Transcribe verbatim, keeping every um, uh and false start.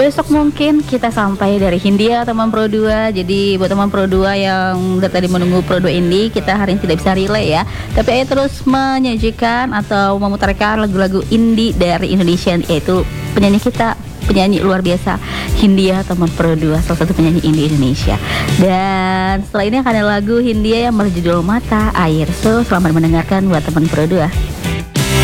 Besok mungkin kita sampai dari Hindia teman Pro dua. Jadi buat teman Pro dua yang dari tadi menunggu Pro dua ini, kita hari ini tidak bisa relay ya. Tapi Ayu terus menyajikan atau memutarkan lagu-lagu indie dari Indonesia, yaitu penyanyi kita, penyanyi luar biasa Hindia teman Pro dua, salah satu penyanyi indie Indonesia. Dan setelah ini akan ada lagu Hindia yang berjudul Mata Air. So, selamat mendengarkan buat teman Pro dua.